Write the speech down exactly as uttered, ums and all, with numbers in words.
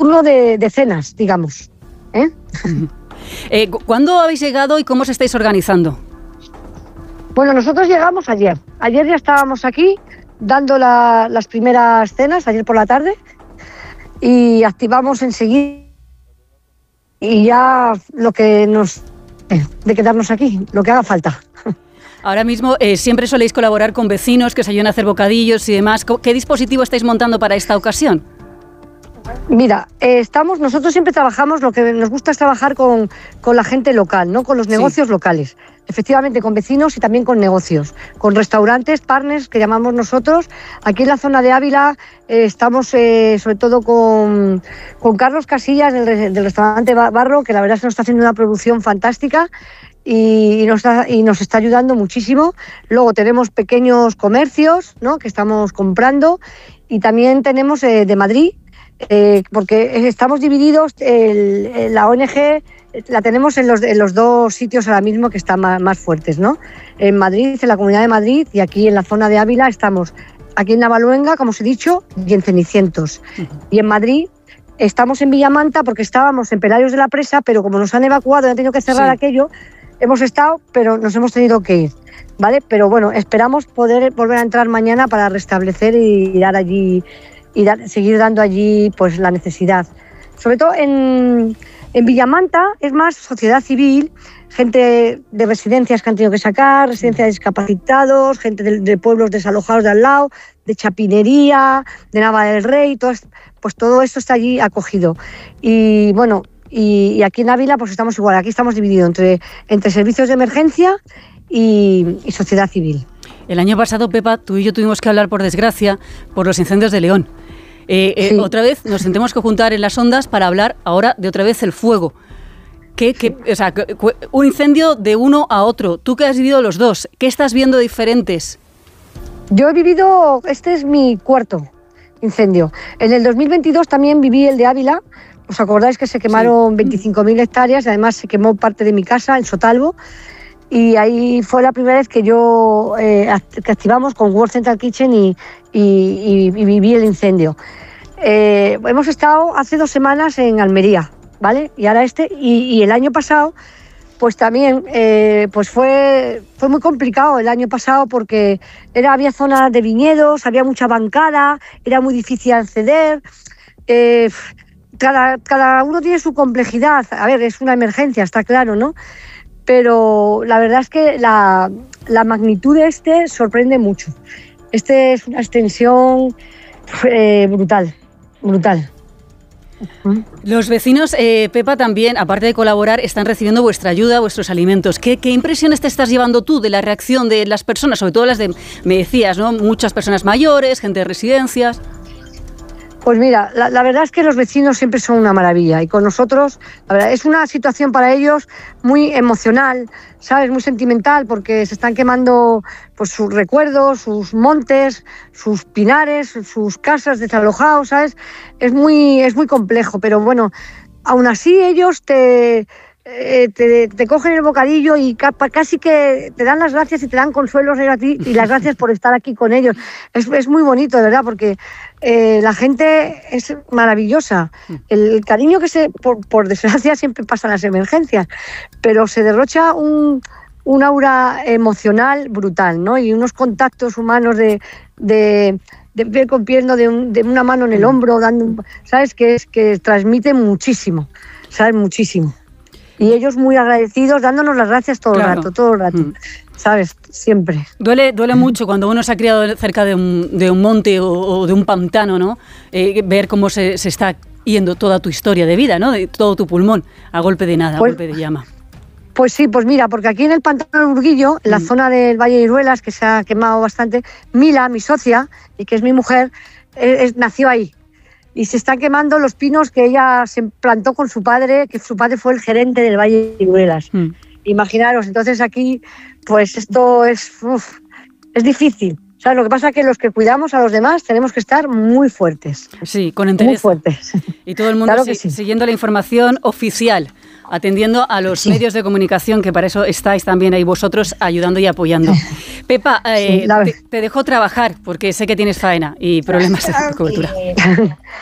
turno de, de cenas, digamos. ¿eh? eh, ¿Cuándo habéis llegado y cómo os estáis organizando? Bueno, nosotros llegamos ayer. Ayer ya estábamos aquí dando la, las primeras cenas, ayer por la tarde, y activamos enseguida y ya lo que nos... Eh, de quedarnos aquí, lo que haga falta. Ahora mismo eh, siempre soléis colaborar con vecinos que os ayuden a hacer bocadillos y demás. ¿Qué dispositivo estáis montando para esta ocasión? Mira, eh, estamos, nosotros siempre trabajamos, lo que nos gusta es trabajar con, con la gente local, ¿no? Con los negocios sí. locales. Efectivamente, con vecinos y también con negocios, con restaurantes, partners, que llamamos nosotros. Aquí en la zona de Ávila eh, estamos eh, sobre todo con, con Carlos Casillas del, del restaurante Barro, que la verdad es que nos está haciendo una producción fantástica y, y, nos, está, y nos está ayudando muchísimo. Luego tenemos pequeños comercios, ¿no? Que estamos comprando, y también tenemos eh, de Madrid, Eh, porque estamos divididos, el, el, la O N G la tenemos en los, en los dos sitios ahora mismo que están más, más fuertes, ¿no? En Madrid, en la Comunidad de Madrid, y aquí en la zona de Ávila estamos, aquí en Navaluenga, como os he dicho, y en Cenicientos. Uh-huh. Y en Madrid estamos en Villamanta porque estábamos en Pelarios de la Presa, pero como nos han evacuado y han tenido que cerrar sí. aquello, hemos estado, pero nos hemos tenido que ir, ¿vale? Pero bueno, esperamos poder volver a entrar mañana para restablecer y dar allí... y dar, seguir dando allí pues la necesidad. Sobre todo en, en Villamanta es más sociedad civil, gente de residencias que han tenido que sacar, residencias de discapacitados, gente de, de pueblos desalojados de al lado, de Chapinería, de Nava del Rey, todo, pues todo esto está allí acogido. Y bueno, y, y aquí en Ávila pues estamos igual, aquí estamos divididos entre, entre servicios de emergencia y, y sociedad civil. El año pasado, Pepa, tú y yo tuvimos que hablar, por desgracia, por los incendios de León. Eh, eh, sí. Otra vez nos tendremos que juntar en las ondas para hablar ahora de otra vez el fuego. ¿Qué, qué, o sea, un incendio de uno a otro. Tú que has vivido los dos, ¿qué estás viendo diferentes? Yo he vivido, este es mi cuarto incendio. En el dos mil veintidós también viví el de Ávila. ¿Os acordáis que se quemaron sí. veinticinco mil hectáreas? Además se quemó parte de mi casa en Sotalbo. Y ahí fue la primera vez que yo eh, que activamos con World Central Kitchen y, y, y, y viví el incendio. Eh, hemos estado hace dos semanas en Almería, ¿vale? Y ahora este, y, y el año pasado, pues también eh, pues fue, fue muy complicado el año pasado porque era, había zonas de viñedos, había mucha bancada, era muy difícil acceder. Eh, cada, cada uno tiene su complejidad. A ver, es una emergencia, está claro, ¿no? Pero la verdad es que la, la magnitud de este sorprende mucho. Este es una extensión eh, brutal, brutal. Los vecinos, eh, Pepa, también, aparte de colaborar, están recibiendo vuestra ayuda, vuestros alimentos. ¿Qué, qué impresiones te estás llevando tú de la reacción de las personas? Sobre todo las de, me decías, ¿no? Muchas personas mayores, gente de residencias. Pues mira, la, la verdad es que los vecinos siempre son una maravilla y con nosotros, la verdad, es una situación para ellos muy emocional, ¿sabes? Muy sentimental porque se están quemando pues sus recuerdos, sus montes, sus pinares, sus casas desalojados, ¿sabes? Es muy, es muy complejo, pero bueno, aún así ellos te... Eh, te, te cogen el bocadillo y ca- casi que te dan las gracias y te dan consuelos a ti y las gracias por estar aquí con ellos. Es, es muy bonito, de verdad, porque eh, la gente es maravillosa. El, el cariño que se, por, por desgracia, siempre pasa en las emergencias, pero se derrocha un, un aura emocional brutal, ¿no? Y unos contactos humanos de... de de piel con piel, ¿no? de, un, de una mano en el hombro, dando un, ¿sabes? Que es que transmite muchísimo, ¿sabes? Muchísimo. Y ellos muy agradecidos, dándonos las gracias todo claro. el rato, todo el rato, mm. ¿sabes? Siempre. Duele, duele mucho cuando uno se ha criado cerca de un, de un monte o, o de un pantano, ¿no? Eh, ver cómo se, se está yendo toda tu historia de vida, ¿no? De todo tu pulmón, a golpe de nada, pues, a golpe de llama. Pues sí, pues mira, porque aquí en el pantano de Urguillo, en la mm. zona del Valle de Iruelas, que se ha quemado bastante, Mila, mi socia, y que es mi mujer, es, es, nació ahí. Y se están quemando los pinos que ella se plantó con su padre, que su padre fue el gerente del Valle de Iruelas. Mm. Imaginaros, entonces aquí, pues esto es, uf, es difícil. O sea, lo que pasa es que los que cuidamos a los demás tenemos que estar muy fuertes. Sí, con interés. Muy fuertes. Y todo el mundo claro si, sí. siguiendo la información oficial, atendiendo a los sí. medios de comunicación, que para eso estáis también ahí vosotros ayudando y apoyando. Pepa, eh, sí, la... te, te dejo trabajar porque sé que tienes faena y problemas de cobertura.